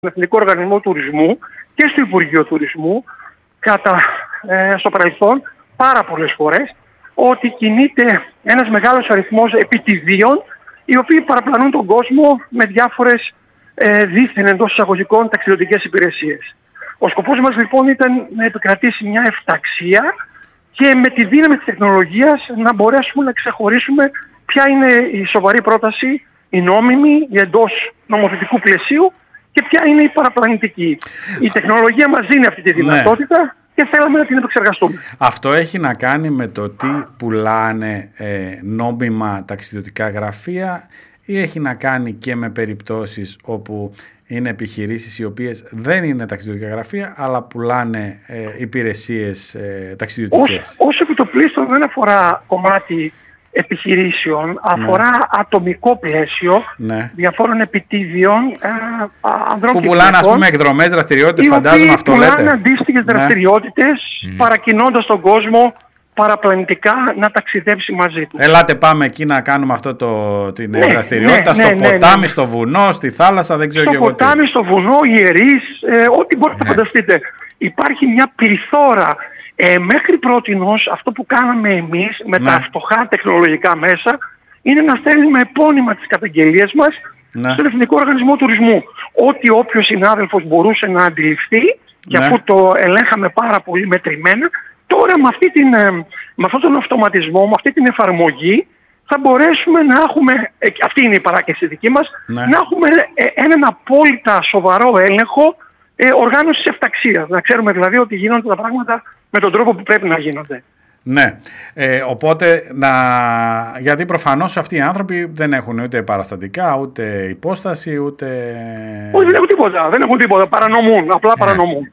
Εθνικό Οργανισμό Τουρισμού και στο Υπουργείο Τουρισμού στο παρελθόν πάρα πολλές φορές ότι κινείται ένας μεγάλος αριθμός επιτιδίων οι οποίοι παραπλανούν τον κόσμο με διάφορες δίθεν εντός εισαγωγικών ταξιδιωτικές υπηρεσίες. Ο σκοπός μας λοιπόν ήταν να επικρατήσει μια εφταξία και με τη δύναμη της τεχνολογίας να μπορέσουμε να ξεχωρίσουμε ποια είναι η σοβαρή πρόταση, η νόμιμη, η εντός νομοθετικού πλαισίου και ποια είναι η παραπλανητική. Η τεχνολογία μας δίνει αυτή τη δυνατότητα και θέλαμε να την επεξεργαστούμε. Αυτό έχει να κάνει με το τι πουλάνε νόμιμα ταξιδιωτικά γραφεία ή έχει να κάνει και με περιπτώσεις όπου είναι επιχειρήσεις οι οποίες δεν είναι ταξιδιωτικά γραφεία αλλά πουλάνε υπηρεσίες ταξιδιωτικές? Όσο και το πλήστον δεν αφορά κομμάτι επιχειρήσεων, αφορά ατομικό πλαίσιο διαφόρων επιτίδιων ανδρών που πουλάνε ας πούμε εκδρομές, δραστηριότητες, φαντάζομαι αυτό λέτε. Πουλάνε αντίστοιχες δραστηριότητες παρακινώντας τον κόσμο παραπλανητικά να ταξιδέψει μαζί του. Ελάτε πάμε εκεί να κάνουμε αυτό την δραστηριότητα στο ποτάμι, στο βουνό, στη θάλασσα, δεν ξέρω και εγώ τι. Στο ποτάμι, στο βουνό, ιερείς, ό,τι μπορείτε να φανταστείτε. Υπάρχει μια πληθώρα. Μέχρι πρότινος αυτό που κάναμε εμείς με τα φτωχά τεχνολογικά μέσα είναι να στέλνουμε επώνυμα τις καταγγελίες μας στον Εθνικό Οργανισμό Τουρισμού. Ό,τι όποιος συνάδελφος μπορούσε να αντιληφθεί και αφού το ελέγχαμε πάρα πολύ μετρημένα, τώρα με αυτόν τον αυτοματισμό, με αυτή την εφαρμογή θα μπορέσουμε να έχουμε, αυτή είναι η παράκληση δική μας, να έχουμε έναν απόλυτα σοβαρό έλεγχο οργάνωσης εφταξίας. Να ξέρουμε δηλαδή ότι γίνονται τα πράγματα με τον τρόπο που πρέπει να γίνονται. Ναι. Οπότε, γιατί προφανώς αυτοί οι άνθρωποι δεν έχουν ούτε παραστατικά, ούτε υπόσταση, ούτε... Όχι, δεν έχουν τίποτα. Παρανομούν. Απλά παρανομούν.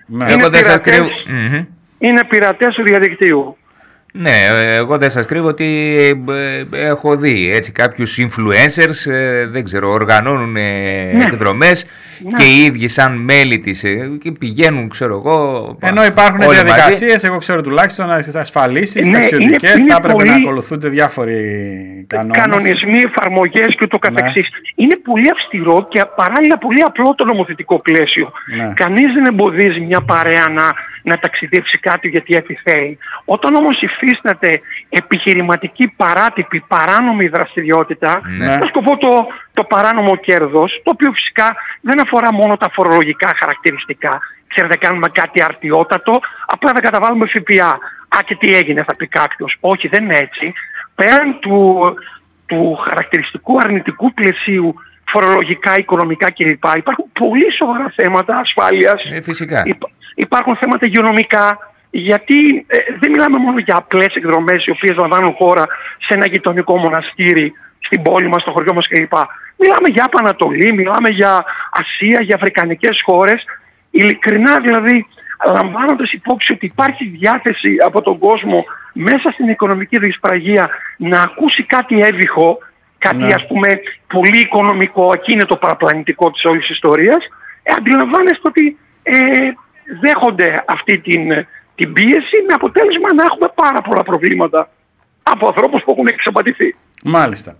Είναι πειρατές του διαδικτύου. Ναι, εγώ δεν σας κρύβω ότι έχω δει έτσι κάποιους influencers, δεν ξέρω, οργανώνουν εκδρομές και οι ίδιοι σαν μέλη της και πηγαίνουν, ξέρω εγώ. Ενώ υπάρχουν διαδικασίες, εγώ ξέρω τουλάχιστον ασφαλίσεις, ταξιδιωτικές, θα έπρεπε να ακολουθούνται διάφοροι κανονισμοί, εφαρμογές και ούτω καθεξής. Είναι πολύ αυστηρό και παράλληλα πολύ απλό το νομοθετικό πλαίσιο. Κανείς δεν εμποδίζει μια παρέα να ταξιδέψει κάτι γιατί επιθέει. Όταν όμως υφίσταται επιχειρηματική παράτυπη παράνομη δραστηριότητα με σκοπό το παράνομο κέρδος, το οποίο φυσικά δεν αφορά μόνο τα φορολογικά χαρακτηριστικά. Ξέρετε, κάνουμε κάτι αρτιότατο, απλά δεν καταβάλουμε ΦΠΑ. Και τι έγινε, θα πει κάποιος. Όχι, δεν είναι έτσι. Πέραν του χαρακτηριστικού αρνητικού πλαισίου φορολογικά, οικονομικά κλπ. Υπάρχουν πολύ σοβαρά θέματα ασφάλειας. Φυσικά. Υπάρχουν θέματα υγειονομικά, γιατί δεν μιλάμε μόνο για απλές εκδρομές οι οποίες λαμβάνουν χώρα σε ένα γειτονικό μοναστήρι, στην πόλη μας, στο χωριό μας κλπ. Μιλάμε για Πανατολή, μιλάμε για Ασία, για αφρικανικές χώρες. Ειλικρινά δηλαδή, λαμβάνοντας υπόψη ότι υπάρχει διάθεση από τον κόσμο μέσα στην οικονομική δυσπραγία να ακούσει κάτι έβυχο, κάτι ας πούμε πολύ οικονομικό, εκεί είναι το παραπλανητικό της όλης ιστορίας, αντιλαμβάνεστε ότι δέχονται αυτή την πίεση με αποτέλεσμα να έχουμε πάρα πολλά προβλήματα από ανθρώπους που έχουν εξαπατηθεί. Μάλιστα.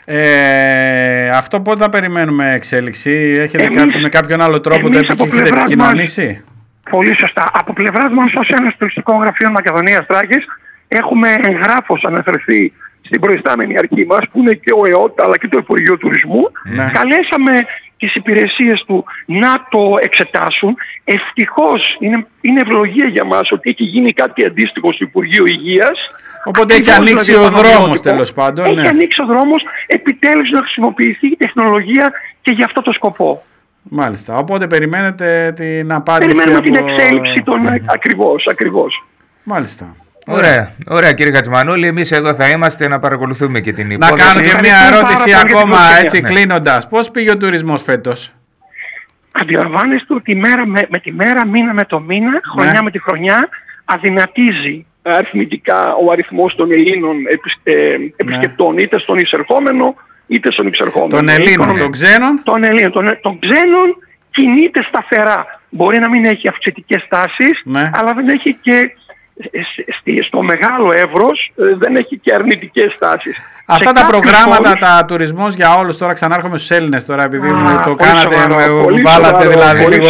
Αυτό πότε θα περιμένουμε εξέλιξη? Έχετε με κάποιον άλλο τρόπο το έχετε επικοινωνήσει? Πολύ σωστά. Από πλευράς μας ως ένας τουριστικών γραφείων Μακεδονίας Θράκης έχουμε εγγράφως αναφερθεί στην προϊστάμενη αρχή μας που είναι και ο ΕΟΤ αλλά και το Υπουργείο Τουρισμού. Καλέσαμε τις υπηρεσίες του να το εξετάσουν. Ευτυχώς είναι ευλογία για μας ότι έχει γίνει κάτι αντίστοιχο στο Υπουργείο Υγείας. Οπότε έχει ανοίξει ο δρόμος τέλος πάντων. Έχει ανοίξει ο δρόμος επιτέλους να χρησιμοποιηθεί η τεχνολογία και για αυτό το σκοπό. Μάλιστα. Οπότε περιμένετε την απάντηση. Περιμένουμε την εξέλιξη των ακριβώς. Μάλιστα. Ωραία κύριε Χατζημανόλη, εμείς εδώ θα είμαστε να παρακολουθούμε και την υπόθεση. Να κάνω και μια ερώτηση ακόμα έτσι κλείνοντας. Πώς πήγε ο τουρισμός φέτος? Αντιλαμβάνεστε ότι με τη μέρα, μήνα με το μήνα, χρονιά με τη χρονιά, αδυνατίζει αριθμητικά ο αριθμός των Ελλήνων επισκεπτών, είτε στον εισερχόμενο είτε στον εξερχόμενο. Των Ελλήνων, των ξένων. Των ξένων κινείται σταθερά. Μπορεί να μην έχει αυξητικές τάσεις, αλλά δεν έχει και στο μεγάλο εύρος δεν έχει και αρνητικές τάσεις. Αυτά τα προγράμματα, τα τουρισμός για όλους, τώρα ξανάρχομαι στους Έλληνες τώρα, επειδή το κάνατε, βάλατε δηλαδή λίγο